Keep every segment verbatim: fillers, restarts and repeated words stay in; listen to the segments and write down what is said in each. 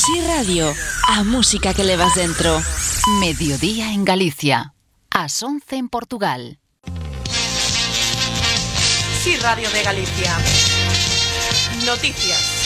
Si Radio, a música que levas dentro. Mediodía en Galicia, ás once en Portugal. Si Radio de Galicia. Noticias.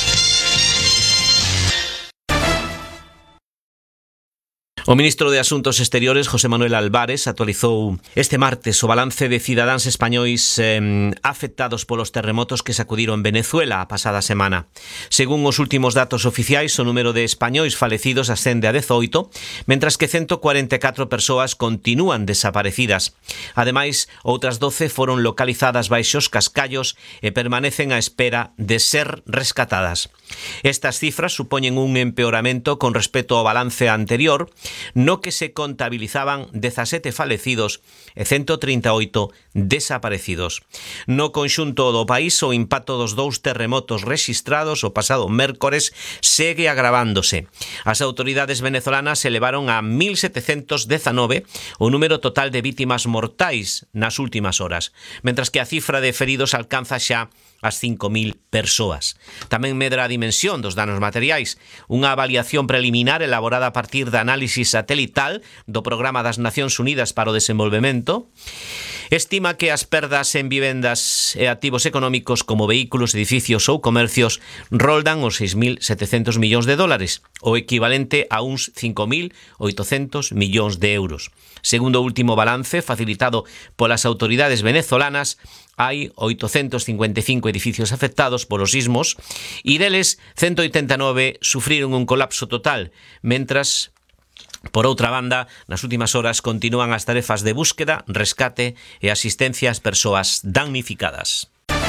O ministro de Asuntos Exteriores, José Manuel Álvarez, actualizou este martes o balance de cidadáns españois eh, afectados polos terremotos que sacudiron Venezuela a pasada semana. Según os últimos datos oficiais, o número de españois falecidos ascende a dezoito, mentras que ciento cuarenta e catro persoas continúan desaparecidas. Ademais, outras doce foron localizadas baixos cascallos e permanecen á espera de ser rescatadas. Estas cifras supoñen un empeoramento con respecto ao balance anterior, no que se contabilizaban dezasete falecidos e ciento trinta e oito desaparecidos. No conxunto do país, o impacto dos dous terremotos rexistrados o pasado mércores segue agravándose. As autoridades venezolanas elevaron a mil setecentos dezanove o número total de vítimas mortais nas últimas horas, mentras que a cifra de feridos alcanza xa as cinco mil persoas. Tamén medra a dimensión dos danos materiais. Unha avaliación preliminar elaborada a partir da análisis satelital do Programa das Nacións Unidas para o Desenvolvemento estima que as perdas en vivendas e activos económicos como vehículos, edificios ou comercios roldan os seis mil setecentos millóns de dólares, o equivalente a uns cinco mil oitocentos millóns de euros. Segundo o último balance facilitado polas autoridades venezolanas, hai oitocentos cincuenta e cinco edificios afectados polos sismos e deles ciento oitenta e nove sufriron un colapso total, mentras, por outra banda, nas últimas horas continúan as tarefas de búsqueda, rescate e asistencia ás persoas damnificadas.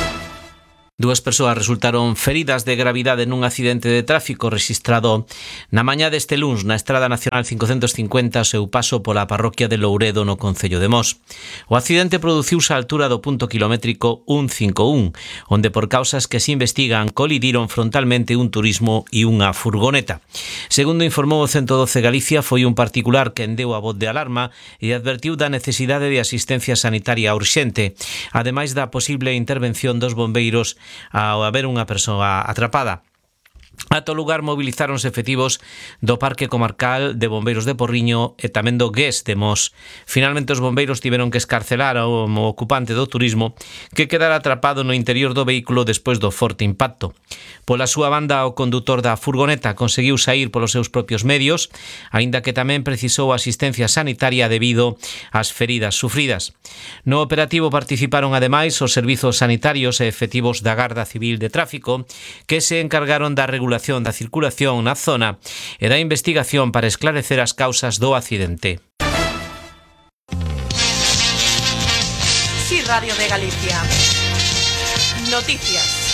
Dúas persoas resultaron feridas de gravidade nun accidente de tráfico rexistrado na mañá deste luns na Estrada Nacional cincocentos cincuenta ao seu paso pola parroquia de Louredo no concello de Mos. O accidente produciuse á altura do punto kilométrico ciento cincuenta e un, onde por causas que se investigan colidiron frontalmente un turismo e unha furgoneta. Segundo informou o ciento doce Galicia, foi un particular quen deu a voz de alarma e advertiu da necesidade de asistencia sanitaria urxente, ademais da posible intervención dos bombeiros ao haber unha persoa atrapada. Ata o lugar movilizáronse efectivos do Parque Comarcal de Bombeiros de Porriño e tamén do G E S de Mos. Finalmente os bombeiros tiveron que escarcelar ao ocupante do turismo que quedara atrapado no interior do vehículo despois do forte impacto. Pola súa banda, o condutor da furgoneta conseguiu saír polos seus propios medios, aínda que tamén precisou asistencia sanitaria debido ás feridas sufridas. No operativo participaron ademais os servizos sanitarios e efectivos da Garda Civil de Tráfico que se encargaron da regulación da circulación na zona e da investigación para esclarecer as causas do accidente. Si Radio de Galicia. Noticias.